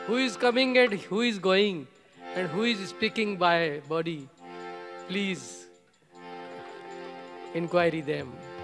Who is coming and who is going and who is speaking by body? Please inquiry them.